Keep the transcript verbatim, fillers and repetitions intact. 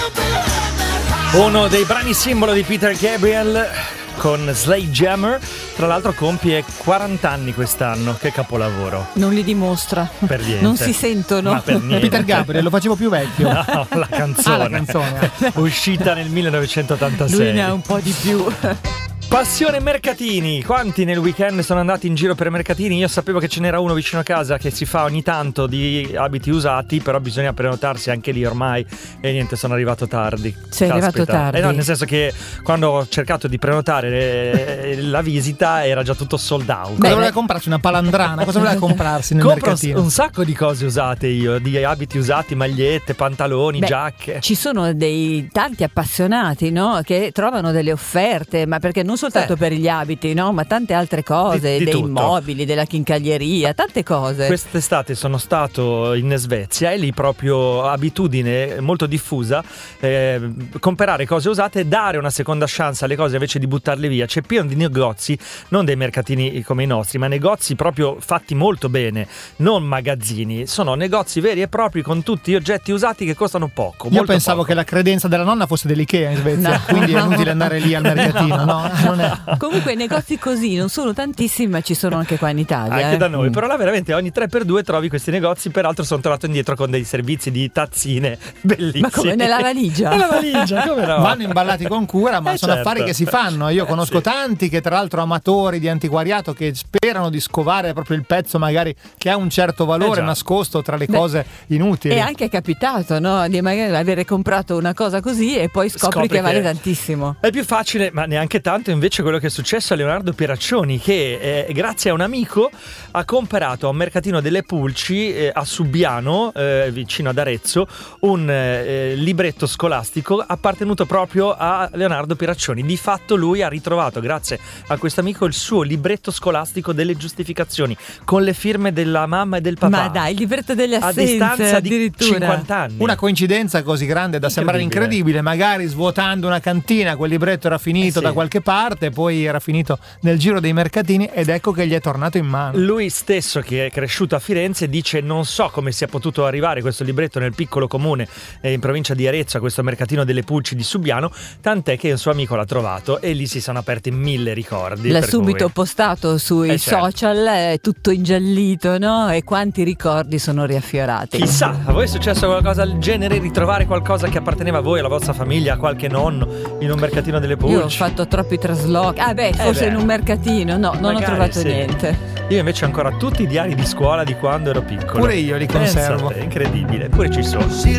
Uno dei brani simbolo di Peter Gabriel con Sledgehammer, tra l'altro compie quaranta anni quest'anno. Che capolavoro. Non li dimostra. Per niente. Non si sentono. Ma per niente. Peter Gabriel, lo facevo più vecchio. No, la canzone. Ah, la canzone. Uscita nel millenovecentottantasei. Lui ne ha un po' di più. Passione mercatini. Quanti nel weekend sono andati in giro per mercatini? Io sapevo che ce n'era uno vicino a casa che si fa ogni tanto di abiti usati, però bisogna prenotarsi anche lì ormai. E niente, sono arrivato tardi. Sei Caspita. arrivato tardi? Eh no, nel senso che quando ho cercato di prenotare la visita era già tutto sold out. Cosa voleva comprarsi? Una palandrana? Cosa voleva comprarsi nel Compro mercatino? un sacco di cose usate io, di abiti usati, magliette, pantaloni, Beh, giacche. Ci sono dei tanti appassionati, no? Che trovano delle offerte, ma perché non soltanto Eh. per gli abiti, no? Ma tante altre cose, Di- di dei tutto. mobili, della chincaglieria, tante cose. Quest'estate sono stato in Svezia e lì proprio abitudine molto diffusa eh, comprare cose usate e dare una seconda chance alle cose invece di buttarle via. C'è pieno di negozi, non dei mercatini come i nostri, ma negozi proprio fatti molto bene, non magazzini, sono negozi veri e propri con tutti gli oggetti usati che costano poco. Io molto pensavo poco. che la credenza della nonna fosse dell'Ikea in Svezia, No. quindi è inutile andare lì al mercatino, no? Non è. Comunque negozi così non sono tantissimi, ma ci sono anche qua in Italia. Anche eh. da noi, Mm. però là veramente ogni tre per due trovi questi negozi. Peraltro sono tornato indietro con dei servizi di tazzine bellissimi. Ma come nella valigia? Nella valigia, come no? Vanno imballati con cura, ma Eh, sono certo. affari che si fanno. Io Eh, conosco sì. tanti che, tra l'altro, amatori di antiquariato che sperano di scovare proprio il pezzo magari che ha un certo valore Eh, già. nascosto tra le Beh, cose inutili. E anche è capitato, no? Di magari avere comprato una cosa così e poi scopri, Scopri che vale che- tantissimo. È più facile, ma neanche tanto, invece quello che è successo a Leonardo Pieraccioni, che eh, grazie a un amico ha comprato a un mercatino delle Pulci eh, a Subiano, eh, vicino ad Arezzo, un eh, libretto scolastico appartenuto proprio a Leonardo Pieraccioni. Di fatto lui ha ritrovato, grazie a questo amico, il suo libretto scolastico delle giustificazioni con le firme della mamma e del papà. Ma dai, il libretto delle a assenze distanza di addirittura. cinquanta anni. Una coincidenza così grande da sembrare Incredibile. incredibile, magari svuotando una cantina quel libretto era finito Eh sì. da qualche parte, poi era finito nel giro dei mercatini ed ecco che gli è tornato in mano. Lui stesso, che è cresciuto a Firenze, dice: non so come sia potuto arrivare questo libretto nel piccolo comune eh, in provincia di Arezzo, a questo mercatino delle Pulci di Subiano, tant'è che un suo amico l'ha trovato e lì si sono aperti mille ricordi. L'ha per subito cui- postato sui Eh, certo. social, è tutto ingiallito, no? E quanti ricordi sono riaffiorati. Chissà, a voi è successo qualcosa del genere? Ritrovare qualcosa che apparteneva a voi, alla vostra famiglia, a qualche nonno in un mercatino delle Pulci? Io ho fatto troppi traslochi. Ah beh, forse beh. in un mercatino. No, non ho Magari trovato sì. niente. Io invece ho ancora tutti i diari di scuola di quando ero piccolo. Pure io li Pensa conservo. a te, incredibile, pure ci sono.